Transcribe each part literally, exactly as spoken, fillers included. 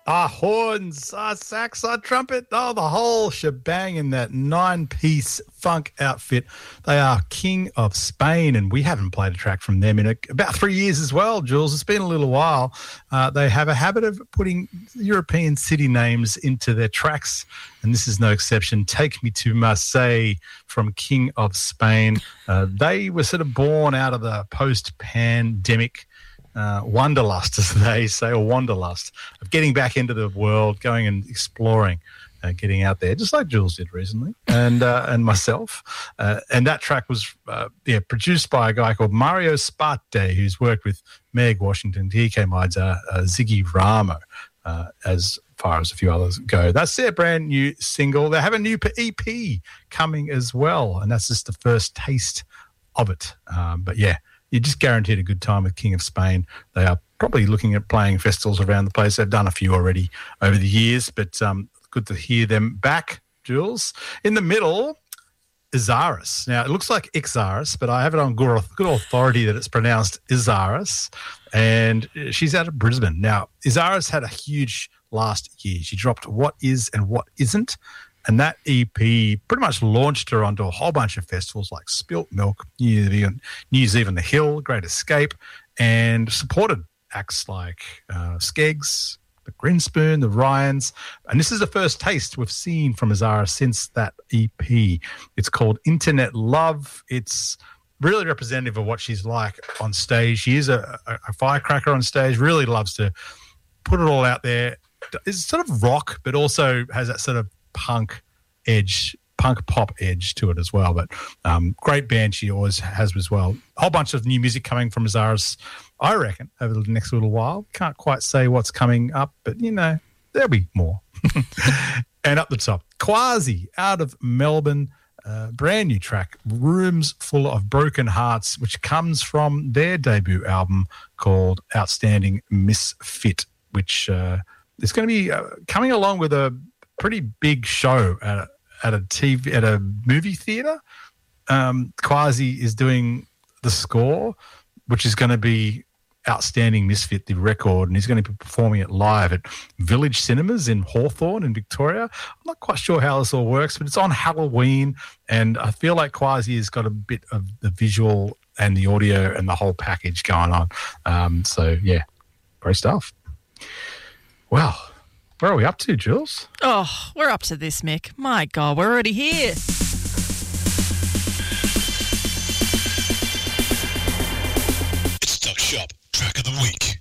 Ah, horns, ah, sax, ah, trumpet, oh, the whole shebang in that nine-piece funk outfit. They are King of Spain, and we haven't played a track from them in a, about three years as well, Jules. It's been a little while. Uh, they have a habit of putting European city names into their tracks, and this is no exception. Take Me to Marseille from King of Spain. Uh, they were sort of born out of the post-pandemic Uh, wanderlust, as they say, or wanderlust of getting back into the world, going and exploring, uh, getting out there, just like Jules did recently, and uh, and myself. Uh, and that track was uh, yeah produced by a guy called Mario Sparte, who's worked with Meg Washington, T K Midza, uh, Ziggy Ramo, uh, as far as a few others go. That's their brand new single. They have a new E P coming as well, and that's just the first taste of it. Um, but yeah. You're just guaranteed a good time with King of Spain. They are probably looking at playing festivals around the place. They've done a few already over the years, but um, good to hear them back, Jules. In the middle, Izaris. Now, it looks like Ixaris, but I have it on good, good authority that it's pronounced Izaris, and she's out of Brisbane. Now, Izaris had a huge last year. She dropped What Is and What Isn't, and that E P pretty much launched her onto a whole bunch of festivals like Spilt Milk, New Zealand, New Zealand The Hill, Great Escape, and supported acts like uh, Skeggs, the Grinspoon, the Ryans. And this is the first taste we've seen from Azara since that E P. It's called Internet Love. It's really representative of what she's like on stage. She is a, a, a firecracker on stage, really loves to put it all out there. It's sort of rock, but also has that sort of punk edge, punk pop edge to it as well. But um, great band she always has as well. A whole bunch of new music coming from Azaris, I reckon, over the next little while. Can't quite say what's coming up, but, you know, there'll be more. And up the top, Quasi out of Melbourne, uh, brand new track, Rooms Full of Broken Hearts, which comes from their debut album called Outstanding Misfit, which uh, is going to be uh, coming along with a pretty big show at a, at a T V at a movie theater. Um, Quasi is doing the score, which is going to be Outstanding Misfit, the record, and he's going to be performing it live at Village Cinemas in Hawthorne in Victoria. I'm not quite sure how this all works, but it's on Halloween, and I feel like Quasi has got a bit of the visual and the audio and the whole package going on. Um, so yeah, great stuff. Wow. Where are we up to, Jules? Oh, we're up to this, Mick. My God, we're already here. It's Duck Shop Track of the Week.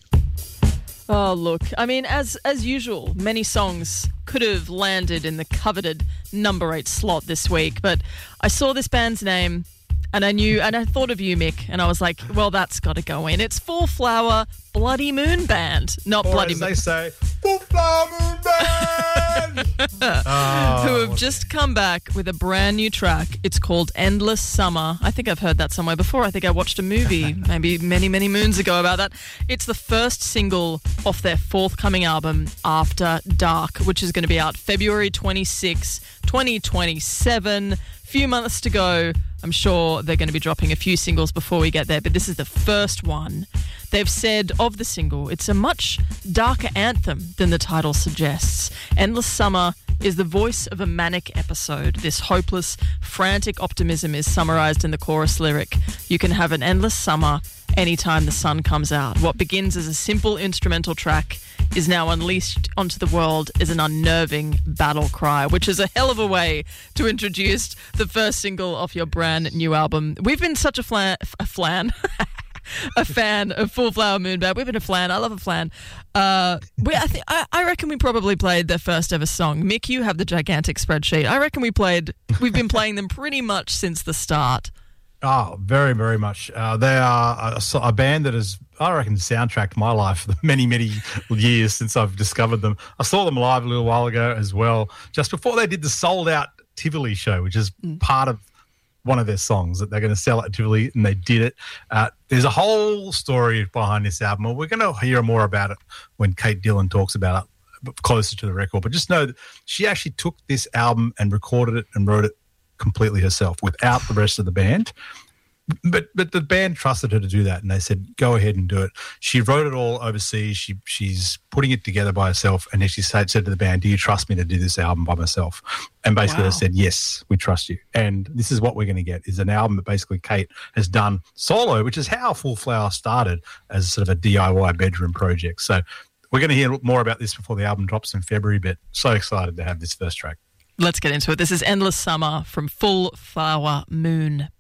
Oh, look, I mean, as as usual, many songs could have landed in the coveted number eight slot this week, but I saw this band's name and I knew, and I thought of you, Mick, and I was like, well, that's got to go in. It's Full Flower Bloody Moon Band, not or Bloody as Moon. they say, Full Flower Moon Band! Oh, who have just come back with a brand new track. It's called Endless Summer. I think I've heard that somewhere before. I think I watched a movie maybe many, many moons ago about that. It's the first single off their forthcoming album, After Dark, which is going to be out February twenty-sixth, twenty twenty-seven. Few months to go. I'm sure they're going to be dropping a few singles before we get there, but this is the first one. They've said of the single, it's a much darker anthem than the title suggests. Endless Summer is the voice of a manic episode. This hopeless, frantic optimism is summarized in the chorus lyric. You can have an endless summer anytime the sun comes out. What begins as a simple instrumental track is now unleashed onto the world as an unnerving battle cry, which is a hell of a way to introduce the first single off your brand new album. We've been such a flan, a flan, a fan of Full Flower Moon Band. We've been a flan. I love a flan. Uh, we, I, th- I, I reckon we probably played their first ever song. Mick, you have the gigantic spreadsheet. I reckon we played. We've been playing them pretty much since the start. Oh, very, very much. Uh, they are a, a band that has, I reckon, soundtracked my life for the many, many years since I've discovered them. I saw them live a little while ago as well, just before they did the Sold Out Tivoli show, which is mm. part of one of their songs that they're going to sell at Tivoli, and they did it. Uh, there's a whole story behind this album. We're going to hear more about it when Kate Dillon talks about it closer to the record, but just know that she actually took this album and recorded it and wrote it completely herself without the rest of the band. but but the band trusted her to do that, and they said, "Go ahead and do it." She wrote it all overseas. She she's putting it together by herself, and then she said, said to the band, "Do you trust me to do this album by myself?" And basically, Wow. they said, "Yes, we trust you." And this is what we're going to get: is an album that basically Kate has done solo, which is how Full Flower started as sort of a D I Y bedroom project. So we're going to hear more about this before the album drops in February. But so excited to have this first track. Let's get into it. This is Endless Summer from Full Flower Moon.